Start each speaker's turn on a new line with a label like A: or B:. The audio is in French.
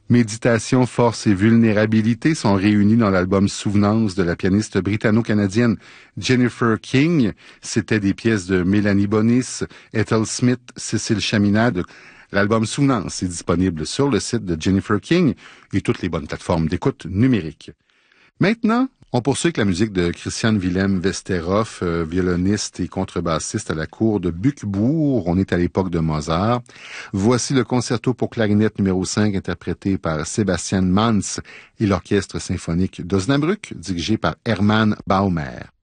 A: Méditation, force et vulnérabilité sont réunis dans l'album Souvenance de la pianiste britanno-canadienne Jennifer King. C'était des pièces de Mélanie Bonis, Ethel Smith, Cécile Chaminade. L'album Souvenance est disponible sur le site de Jennifer King et toutes les bonnes plateformes d'écoute numérique. Maintenant, on poursuit avec la musique de Christian Willem Westerhoff, violoniste et contrebassiste à la cour de Buchbourg. On est à l'époque de Mozart. Voici le concerto pour clarinette numéro 5 interprété par Sebastian Manz et l'orchestre symphonique d'Osnabrück dirigé par Hermann Baumer.